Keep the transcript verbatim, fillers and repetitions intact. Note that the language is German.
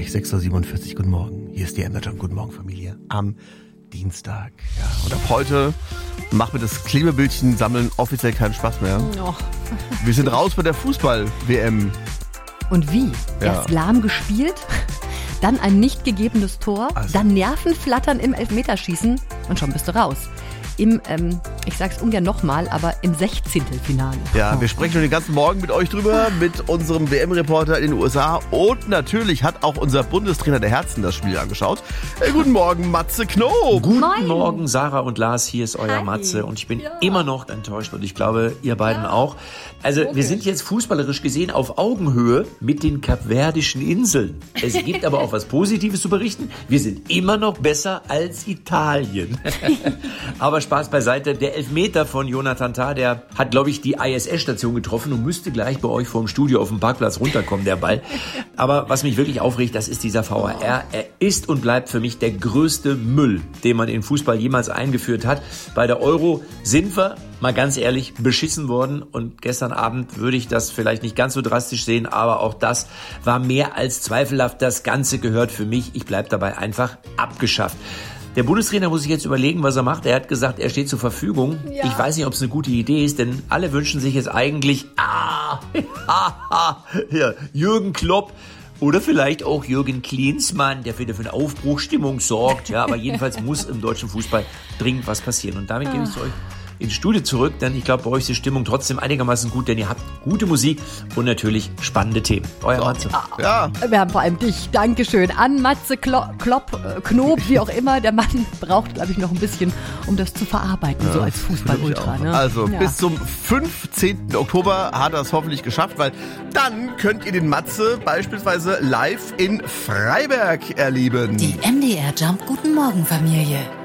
gleich, sechs Uhr siebenundvierzig, guten Morgen. Hier ist die M Jump, guten Morgen Familie, am Dienstag. Ja, und ab heute macht mir das Klebebildchen sammeln offiziell keinen Spaß mehr. Oh. Wir sind raus bei der Fußball-W M. Und wie? Ja. Erst lahm gespielt, dann ein nicht gegebenes Tor, Also. dann Nervenflattern im Elfmeterschießen und schon bist du raus. Im, ähm, ich sag's ungern nochmal, aber im Sechzehntelfinale. Ja, wir sprechen schon den ganzen Morgen mit euch drüber, mit unserem W M-Reporter in den U S A. Und natürlich hat auch unser Bundestrainer der Herzen das Spiel angeschaut. Hey, guten Morgen, Matze Knob. Guten Moin. Morgen, Sarah und Lars, hier ist euer Hi. Matze und ich bin Ja. immer noch enttäuscht und ich glaube, ihr beiden auch. Also wir sind jetzt fußballerisch gesehen auf Augenhöhe mit den Kapverdischen Inseln. Es gibt aber auch was Positives zu berichten. Wir sind immer noch besser als Italien. Aber Spaß beiseite, der Elfmeter von Jonathan Tah, der hat, glaube ich, die I S S-Station getroffen und müsste gleich bei euch vor dem Studio auf dem Parkplatz runterkommen, der Ball. Aber was mich wirklich aufregt, das ist dieser V A R. Er ist und bleibt für mich der größte Müll, den man in Fußball jemals eingeführt hat. Bei der Euro sind wir, mal ganz ehrlich, beschissen worden. Und gestern Abend würde ich das vielleicht nicht ganz so drastisch sehen, aber auch das war mehr als zweifelhaft. Das Ganze gehört für mich, ich bleibe dabei, einfach abgeschafft. Der Bundestrainer muss sich jetzt überlegen, was er macht. Er hat gesagt, er steht zur Verfügung. Ja. Ich weiß nicht, ob es eine gute Idee ist, denn alle wünschen sich jetzt eigentlich, ah, ja, Jürgen Klopp oder vielleicht auch Jürgen Klinsmann, der wieder für eine Aufbruchstimmung sorgt. Ja, aber jedenfalls muss im deutschen Fußball dringend was passieren. Und damit gebe ich zu euch ins Studio zurück, denn ich glaube, bei euch ist die Stimmung trotzdem einigermaßen gut, denn ihr habt gute Musik und natürlich spannende Themen. Euer Matze. Ja, Wir haben vor allem dich. Dankeschön. An Matze Klo- Klopp, äh, Knob, wie auch immer. Der Mann braucht, glaube ich, noch ein bisschen, um das zu verarbeiten, so als Fußball-Ultra. Ne? also Ja. bis zum fünfzehnten Oktober hat er es hoffentlich geschafft, weil dann könnt ihr den Matze beispielsweise live in Freiberg erleben. Die M D R Jump Guten Morgen Familie.